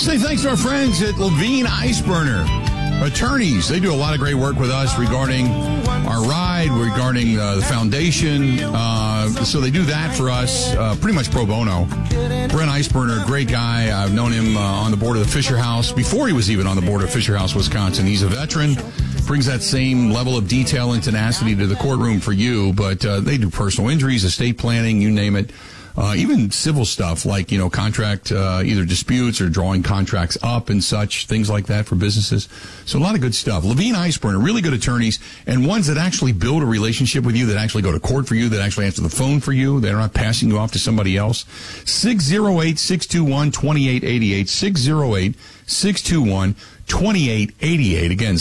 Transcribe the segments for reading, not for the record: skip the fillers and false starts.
say thanks to our friends at Levine Ice Burner. Attorneys, they do a lot of great work with us regarding our ride, regarding the foundation. So they do that for us pretty much pro bono. Brent Iceburner, great guy. I've known him on the board of the Fisher House before he was even on the board of Fisher House, Wisconsin. He's a veteran, brings that same level of detail and tenacity to the courtroom for you, but they do personal injuries, estate planning, you name it. Even civil stuff like, contract, either disputes or drawing contracts up and such, things like that for businesses. So a lot of good stuff. Levine Iceburner, really good attorneys and ones that actually build a relationship with you, that actually go to court for you, that actually answer the phone for you. They're not passing you off to somebody else. 608-621-2888. 608-621-2888. Again,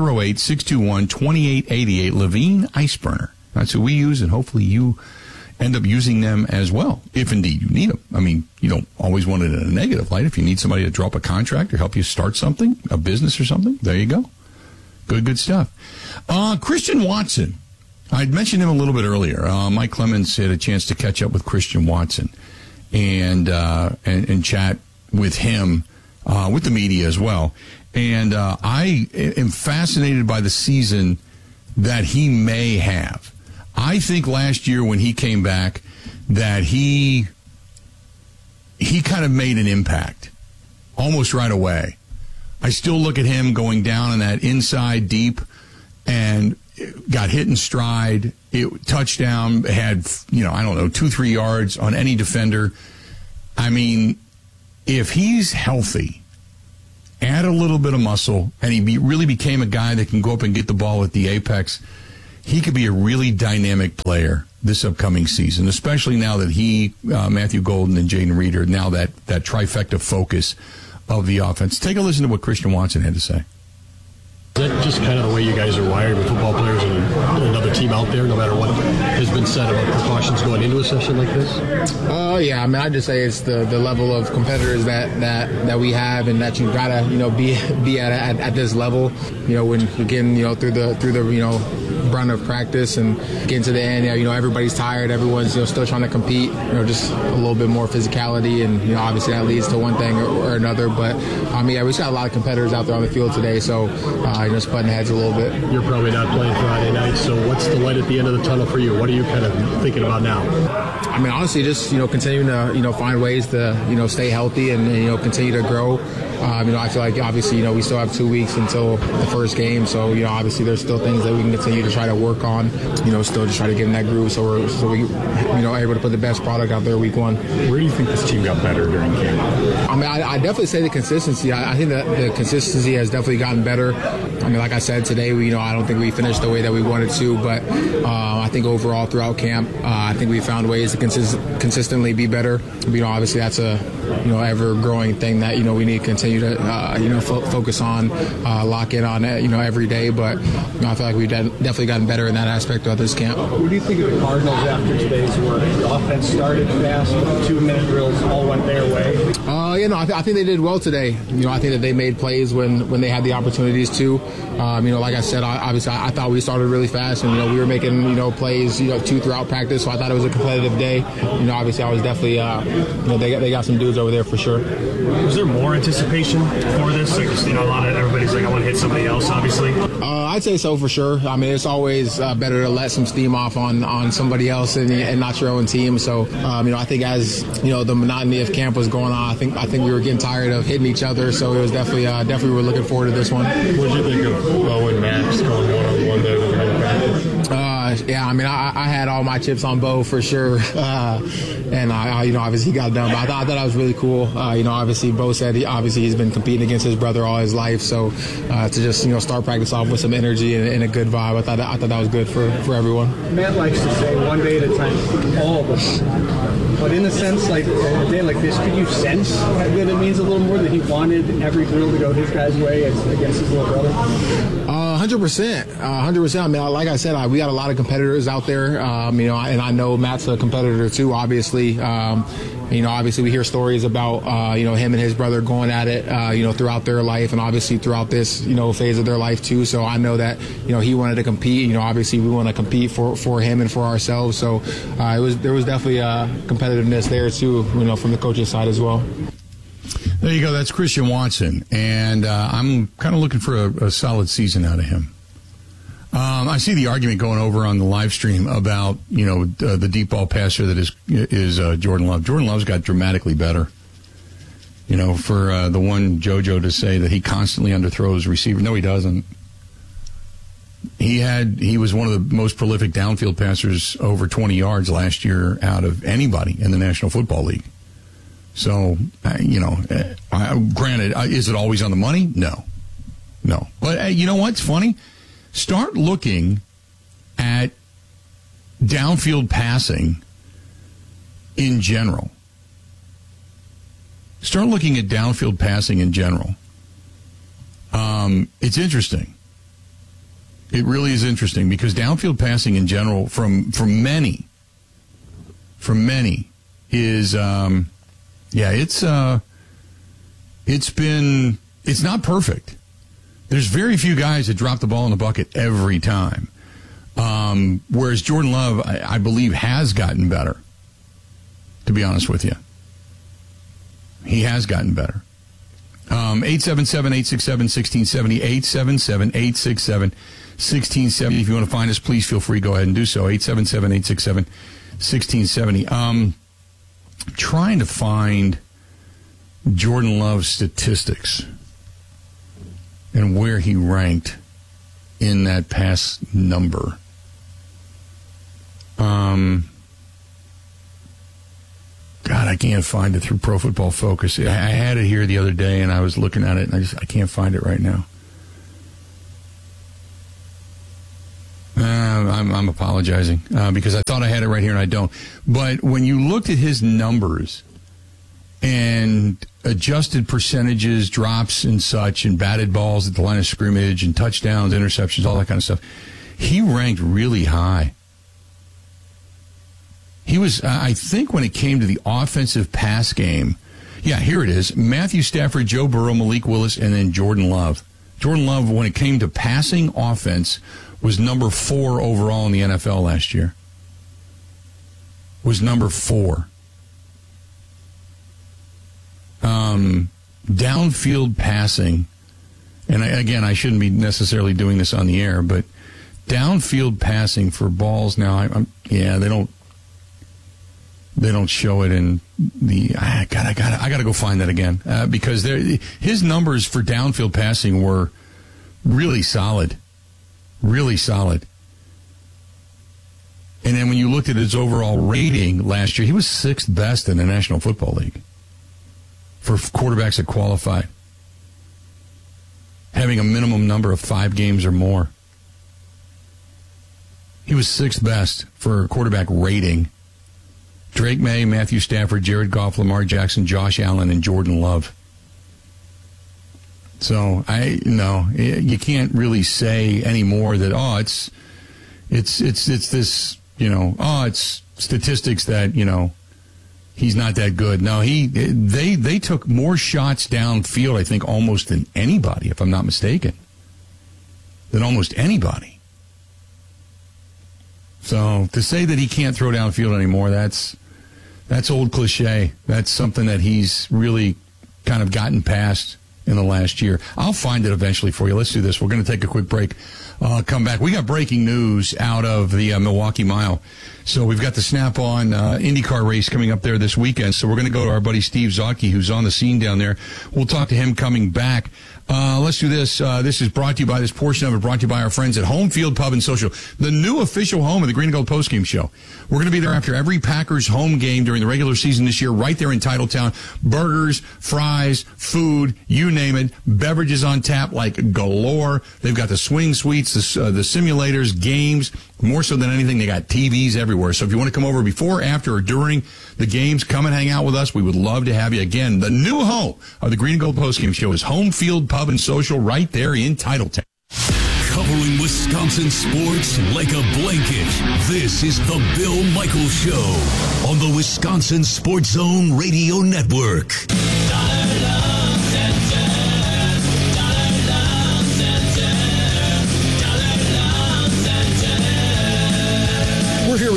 608-621-2888. Levine Iceburner. That's who we use, and hopefully you end up using them as well, if indeed you need them. I mean, you don't always want it in a negative light. If you need somebody to draw up a contract or help you start something, a business or something, there you go. Good stuff. Christian Watson. I'd mentioned him a little bit earlier. Mike Clemens had a chance to catch up with Christian Watson and chat with him, with the media as well. And I am fascinated by the season that he may have. I think last year when he came back that he kind of made an impact almost right away. I still look at him going down in that inside deep and got hit in stride. Touchdown, had, 2-3 yards on any defender. I mean, if he's healthy, add a little bit of muscle, and he really became a guy that can go up and get the ball at the apex, he could be a really dynamic player this upcoming season, especially now that Matthew Golden and Jaden Reed are now that trifecta focus of the offense. Take a listen to what Christian Watson had to say. Is that just kind of the way you guys are wired with football players and another team out there, no matter what has been said about precautions going into a session like this? Yeah, I mean, I'd just say it's the level of competitors that we have, and that you gotta be at this level. When you're getting through the brunt of practice and getting to the end, everybody's tired, everyone's still trying to compete. Just a little bit more physicality, and obviously that leads to one thing or another. But we just got a lot of competitors out there on the field today, so. Just butting heads a little bit. You're probably not playing Friday night, so what's the light at the end of the tunnel for you? What are you kind of thinking about now? I mean, honestly, just continuing to find ways to stay healthy and continue to grow. I feel like obviously we still have 2 weeks until the first game, so obviously there's still things that we can continue to try to work on. Still just try to get in that groove so we are able to put the best product out there week one. Where do you think this team got better during camp? I mean, I definitely say the consistency. I think that the consistency has definitely gotten better. I mean, like I said today, I don't think we finished the way that we wanted to, but I think overall throughout camp, I think we found ways to consistently be better. Obviously that's a ever-growing thing that we need to continue to focus on, lock in on it every day. But I feel like we've definitely gotten better in that aspect of this camp. What do you think of the Cardinals after today's work? The offense started fast, but the 2-minute drills all went their way. I think they did well today. I think that they made plays when they had the opportunities to. Like I said, obviously I thought we started really fast, and we were making plays two throughout practice. So I thought it was a competitive day. Obviously I was definitely they got some dudes over there for sure. Was there more anticipation for this? Like just, a lot of everybody's like, I want to hit somebody else, obviously. I'd say so for sure. I mean, it's always better to let some steam off on somebody else and not your own team. So, I think as the monotony of camp was going on, I think we were getting tired of hitting each other. So it was definitely we were looking forward to this one. What did you think of Bo and Max going one-on-one there with practice? Yeah, I mean, I had all my chips on Bo for sure, and I obviously he got done. But I thought that was really cool. Obviously Bo said he's been competing against his brother all his life, so to just start practice off with some energy and a good vibe, I thought that was good for everyone. Matt likes to say one day at a time, all of us. But in a sense, like a day like this, could you sense that it means a little more that he wanted every drill to go his guy's way against his little brother? 100%. 100%. I mean, like I said, we got a lot of competitors out there, and I know Matt's a competitor too, obviously. Obviously we hear stories about, him and his brother going at it, throughout their life and obviously throughout this, phase of their life too. So I know that, he wanted to compete. Obviously we want to compete for him and for ourselves. So there was definitely competitiveness there too, from the coaching side as well. There you go. That's Christian Watson, and I'm kind of looking for a solid season out of him. I see the argument going over on the live stream about the deep ball passer that is Jordan Love. Jordan Love's got dramatically better. For the one JoJo to say that he constantly underthrows receivers. No, he doesn't. He was one of the most prolific downfield passers over 20 yards last year out of anybody in the National Football League. So, granted, is it always on the money? No. But you know what's funny? Start looking at downfield passing in general. Start looking at downfield passing in general. It's interesting. It really is interesting because downfield passing in general, from many, is it's not perfect. There's very few guys that drop the ball in the bucket every time. Whereas Jordan Love, I believe, has gotten better, to be honest with you. He has gotten better. 877-867-1670, 877-867-1670. If you want to find us, please feel free. Go ahead and do so. 877-867-1670. Trying to find Jordan Love's statistics and where he ranked in that pass number. God, I can't find it through Pro Football Focus. I had it here the other day, and I was looking at it, and I can't find it right now. I'm apologizing because I thought I had it right here, and I don't. But when you looked at his numbers and adjusted percentages, drops and such, and batted balls at the line of scrimmage, and touchdowns, interceptions, all that kind of stuff, he ranked really high. He was, I think, when it came to the offensive pass game, here it is. Matthew Stafford, Joe Burrow, Malik Willis, and then Jordan Love. Jordan Love, when it came to passing offense, was number 4 overall in the NFL last year. Was number 4. Downfield passing, and again, I shouldn't be necessarily doing this on the air, but downfield passing for balls now, they don't show it in the. I gotta go find that again because his numbers for downfield passing were really solid. And then when you looked at his overall rating last year, he was 6th best in the National Football League for quarterbacks that qualified, having a minimum number of 5 games or more. He was 6th best for quarterback rating. Drake May, Matthew Stafford, Jared Goff, Lamar Jackson, Josh Allen, and Jordan Love. So you can't really say anymore that it's this it's statistics that he's not that good. No, they took more shots downfield, I think, almost than anybody, if I'm not mistaken, than almost anybody. So to say that he can't throw downfield anymore, that's old cliche. That's something that he's really kind of gotten past in the last year. I'll find it eventually for you. Let's do this. We're going to take a quick break. Come back. We got breaking news out of the Milwaukee Mile. So we've got the Snap-on IndyCar race coming up there this weekend. So we're going to go to our buddy Steve Zotke, who's on the scene down there. We'll talk to him coming back. Let's do this. This is brought to you by this portion of it, brought to you by our friends at Home Field Pub and Social, the new official home of the Green and Gold Postgame Show. We're going to be there after every Packers home game during the regular season this year, right there in Titletown. Burgers, fries, food, you name it. Beverages on tap like galore. They've got the swing suites, the simulators, games. More so than anything, they got TVs everywhere. So if you want to come over before, after, or during the games, come and hang out with us. We would love to have you. Again, the new home of the Green and Gold Postgame Show is Home Field Pub and Social right there in Titletown. Covering Wisconsin sports like a blanket, this is the Bill Michaels Show on the Wisconsin Sports Zone Radio Network.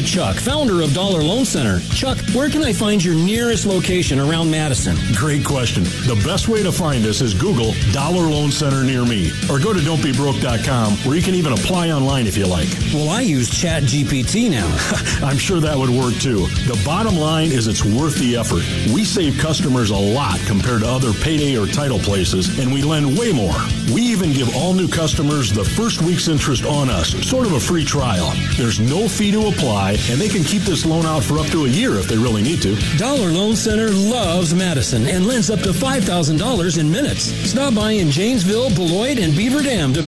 with Chuck, founder of Dollar Loan Center. Chuck, where can I find your nearest location around Madison? Great question. The best way to find us is Google Dollar Loan Center near me, or go to don'tbebroke.com, where you can even apply online if you like. Well, I use ChatGPT now. I'm sure that would work too. The bottom line is it's worth the effort. We save customers a lot compared to other payday or title places, and we lend way more. We even give all new customers the first week's interest on us, sort of a free trial. There's no fee to apply, and they can keep this loan out for up to a year if they really need to. Dollar Loan Center loves Madison and lends up to $5,000 in minutes. Stop by in Janesville, Beloit, and Beaver Dam to...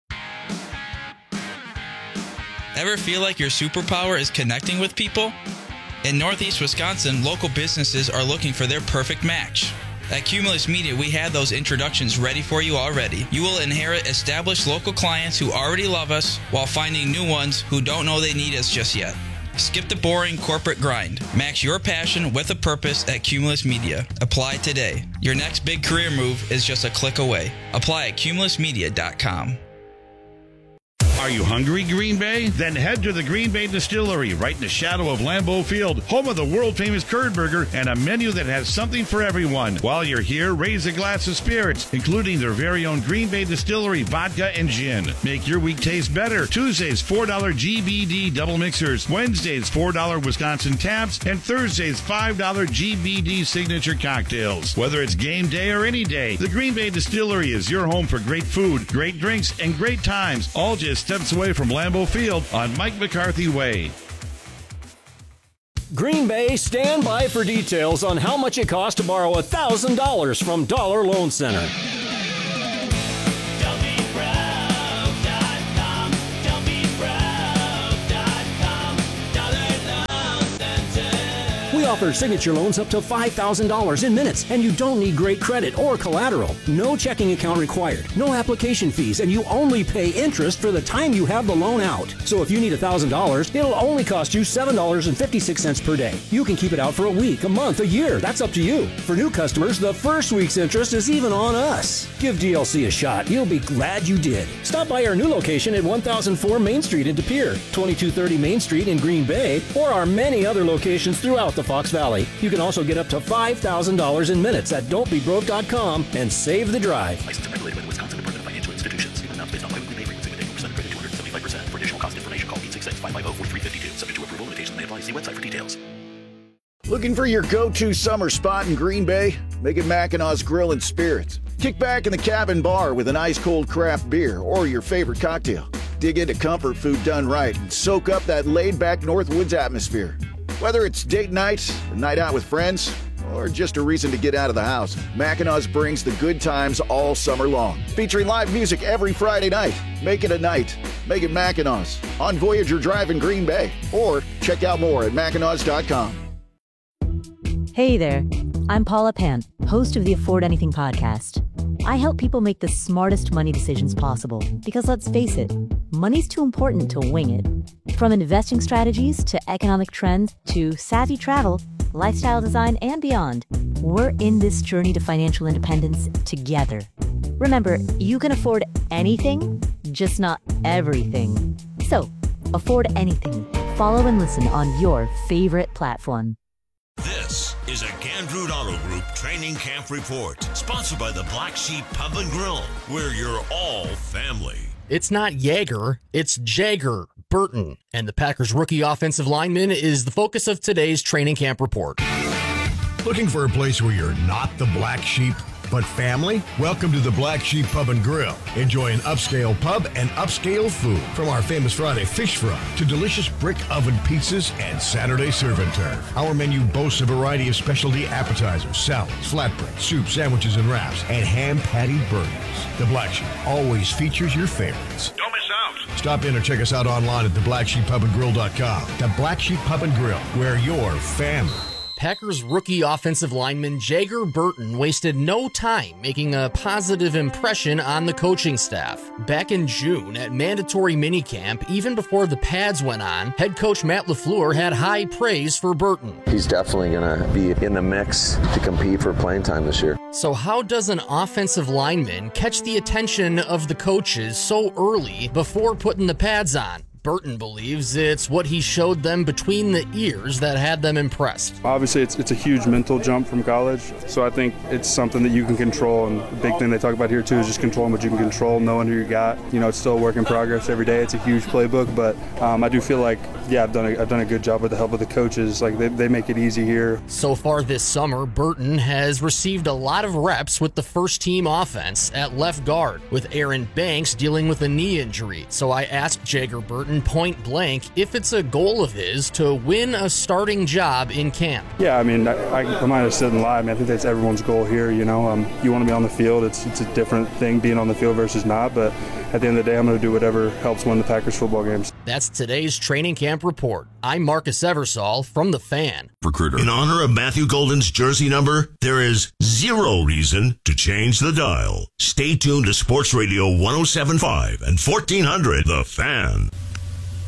Ever feel like your superpower is connecting with people? In Northeast Wisconsin, local businesses are looking for their perfect match. At Cumulus Media, we have those introductions ready for you already. You will inherit established local clients who already love us while finding new ones who don't know they need us just yet. Skip the boring corporate grind. Match your passion with a purpose at Cumulus Media. Apply today. Your next big career move is just a click away. Apply at cumulusmedia.com. Are you hungry, Green Bay? Then head to the Green Bay Distillery, right in the shadow of Lambeau Field, home of the world-famous curd burger and a menu that has something for everyone. While you're here, raise a glass of spirits, including their very own Green Bay Distillery vodka and gin. Make your week taste better. Tuesdays, $4 GBD double mixers. Wednesdays, $4 Wisconsin taps. And Thursdays, $5 GBD signature cocktails. Whether it's game day or any day, the Green Bay Distillery is your home for great food, great drinks, and great times, all just steps away from Lambeau Field on Mike McCarthy Way. Green Bay, stand by for details on how much it costs to borrow $1,000 from Dollar Loan Center. We offer signature loans up to $5,000 in minutes, and you don't need great credit or collateral. No checking account required, no application fees, and you only pay interest for the time you have the loan out. So if you need $1,000, it'll only cost you $7.56 per day. You can keep it out for a week, a month, a year. That's up to you. For new customers, the first week's interest is even on us. Give DLC a shot. You'll be glad you did. Stop by our new location at 1004 Main Street in De Pere, 2230 Main Street in Green Bay, or our many other locations throughout the Fox Valley. You can also get up to $5,000 in minutes at don'tbebroke.com and save the drive. Licensed and regulated by the Wisconsin Department of Financial Institutions. Even amounts based on biweekly pay rates. Single day percent credit 275%. For additional cost information, call 866-550-4352. Subject to approval. Limitations may apply. See website for details. Looking for your go-to summer spot in Green Bay? Make it Mackinaw's Grill and Spirits. Kick back in the cabin bar with an ice-cold craft beer or your favorite cocktail. Dig into comfort food done right and soak up that laid-back Northwoods atmosphere. Whether it's date night, a night out with friends, or just a reason to get out of the house, Mackinaw's brings the good times all summer long. Featuring live music every Friday night. Make it a night. Make it Mackinaw's on Voyager Drive in Green Bay. Or check out more at Mackinaws.com. Hey there. I'm Paula Pant, host of the Afford Anything podcast. I help people make the smartest money decisions possible because, let's face it, money's too important to wing it. From investing strategies to economic trends to savvy travel, lifestyle design, and beyond, we're in this journey to financial independence together. Remember, you can afford anything, just not everything. So, afford anything. Follow and listen on your favorite platform. This is a Gandrud Auto Group Training Camp Report, sponsored by the Black Sheep Pub and Grill, where you're all family. It's not Jaeger, it's Jagger Burton, and the Packers rookie offensive lineman is the focus of today's Training Camp Report. Looking for a place where you're not the black sheep, but family? Welcome to the Black Sheep Pub and Grill. Enjoy an upscale pub and upscale food. From our famous Friday fish fry to delicious brick oven pizzas and Saturday serve and turf. Our menu boasts a variety of specialty appetizers, salads, flatbread, soup, sandwiches, and wraps, and hand-patted burgers. The Black Sheep always features your favorites. Don't miss out. Stop in or check us out online at theblacksheeppubandgrill.com. The Black Sheep Pub and Grill, where you're family. Packers rookie offensive lineman Jagger Burton wasted no time making a positive impression on the coaching staff. Back in June at mandatory minicamp, even before the pads went on, head coach Matt LaFleur had high praise for Burton. He's definitely going to be in the mix to compete for playing time this year. So how does an offensive lineman catch the attention of the coaches so early before putting the pads on? Burton believes it's what he showed them between the ears that had them impressed. Obviously, it's a huge mental jump from college, so I think it's something that you can control, and the big thing they talk about here, too, is just controlling what you can control, knowing who you got. You know, it's still a work in progress every day. It's a huge playbook, but I do feel like, yeah, I've done a good job with the help of the coaches. Like, they make it easy here. So far this summer, Burton has received a lot of reps with the first-team offense at left guard, with Aaron Banks dealing with a knee injury. So I asked Jager Burton point blank if it's a goal of his to win a starting job in camp. Yeah, I mean, I might have said and lie. I mean, I think that's everyone's goal here, you know. You want to be on the field. It's a different thing being on the field versus not, but at the end of the day, I'm going to do whatever helps win the Packers football games. That's today's training camp report. I'm Marcus Eversole from The Fan. Recruiter. In honor of Matthew Golden's jersey number, there is zero reason to change the dial. Stay tuned to Sports Radio 107.5 and 1400 The Fan.